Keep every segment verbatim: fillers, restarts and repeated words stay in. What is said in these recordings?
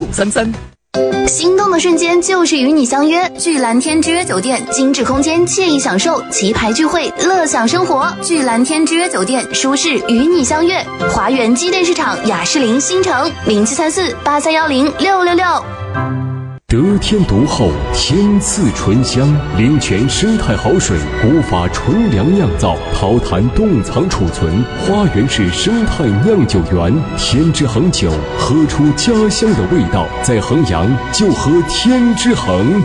三三。 心动的瞬间就是与你相约，聚蓝天之约酒店，精致空间，惬意享受，棋牌聚会，乐享生活。聚蓝天之约酒店，舒适与你相约。华园机电市场雅士林新城零七三四八三幺零六六六。 得天独厚，天赐醇香，灵泉生态好水，古法纯粮酿造，陶坛冻藏储存，花园式生态酿酒园，天之恒酒，喝出家乡的味道。在衡阳就喝天之恒。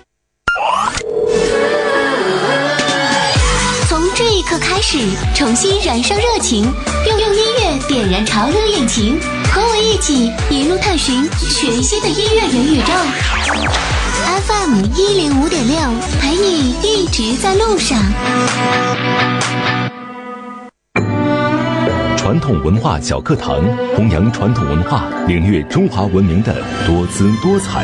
从这一刻开始，重新燃烧热情，用用音乐点燃潮流引擎，和我一起一路探寻全新的音乐元宇宙。F M 一零五点六，陪你一直在路上。 传统文化小课堂，弘扬传统文化，领略中华文明的多姿多彩。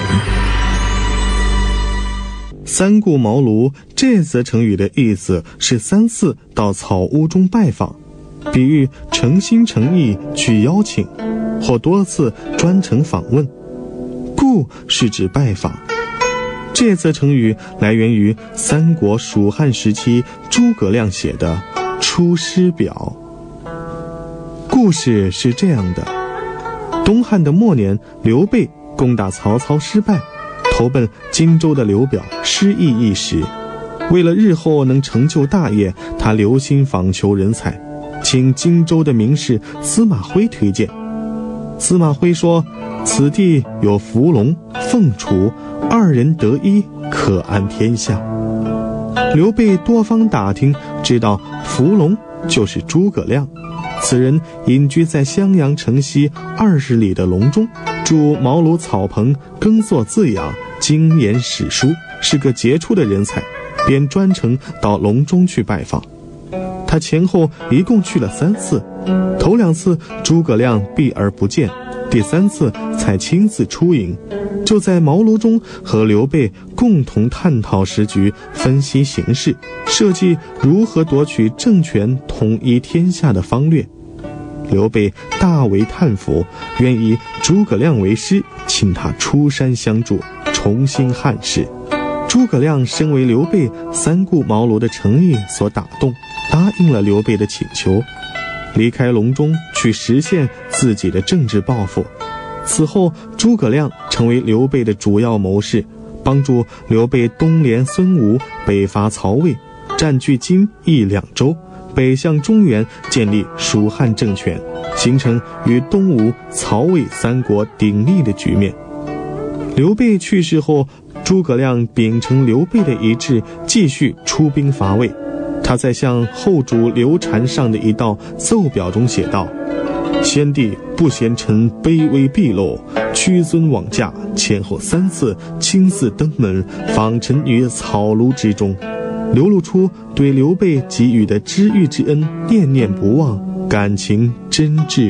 三顾茅庐这则成语的意思是三次到草屋中拜访，比喻诚心诚意去邀请，或多次专程访问。顾是指拜访。这则成语来源于三国蜀汉时期诸葛亮写的《出师表》。故事是这样的：东汉的末年，刘备攻打曹操失败，投奔荆州的刘表失意一时，为了日后能成就大业，他留心访求人才，请荆州的名士司马徽推荐。司马徽说，此地有伏龙、凤雏，二人得一，可安天下。刘备多方打听，知道伏龙就是诸葛亮，此人隐居在襄阳城西二十里的隆中，住茅庐草棚，耕作自养，精研史书，是个杰出的人才，便专程到隆中去拜访。他前后一共去了三次，头两次诸葛亮避而不见，第三次才亲自出营，就在茅庐中和刘备共同探讨时局，分析形势，设计如何夺取政权，统一天下的方略。刘备大为叹服，愿以诸葛亮为师，请他出山相助，重兴汉室。诸葛亮身为刘备三顾茅庐的诚意所打动，答应了刘备的请求，离开隆中去实现自己的政治抱负。此后诸葛亮成为刘备的主要谋士，帮助刘备东连孙吴，北伐曹魏，占据今益两州，北向中原，建立蜀汉政权，形成与东吴、曹魏三国鼎立的局面。刘备去世后，诸葛亮秉承刘备的遗志，继续出兵伐魏。他在向后主刘禅上的一道奏表中写道：先帝不嫌臣卑微鄙陋，屈尊往驾，前后三次亲自登门访臣于草庐之中，流露出对刘备给予的知遇之恩念念不忘，感情真挚